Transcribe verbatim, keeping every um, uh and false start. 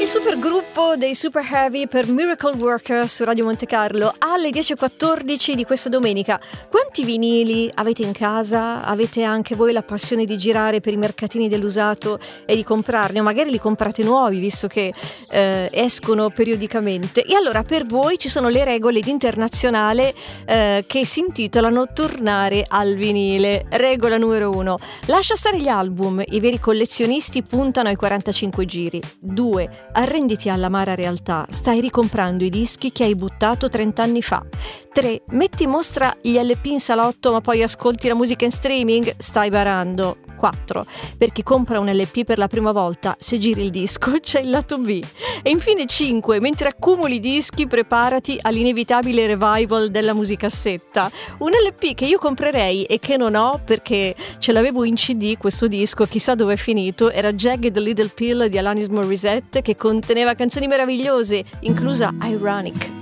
supergruppo dei Super Heavy per Miracle Worker su Radio Monte Carlo alle dieci e quattordici di questa domenica. Quanti vinili avete in casa? Avete anche voi la passione di girare per i mercatini dell'usato e di comprarne, o magari li comprate nuovi visto che eh, escono periodicamente? E allora per voi ci sono le regole di Internazionale eh, che si intitolano Tornare al vinile. Regola numero uno: lascia stare gli album, i veri collezionisti puntano ai quarantacinque giri. Due: arrenditi all'amara realtà, stai ricomprando i dischi che hai buttato trent'anni fa. tre. Metti in mostra gli L P in salotto ma poi ascolti la musica in streaming, stai barando. quattro. Per chi compra un L P per la prima volta, se giri il disco c'è il lato B. E infine cinque. Mentre accumuli dischi, preparati all'inevitabile revival della musicassetta. Un L P che io comprerei e che non ho perché ce l'avevo in C D questo disco, chissà dove è finito, era Jagged Little Pill di Alanis Morissette, che conteneva canzoni meravigliose, inclusa Ironic.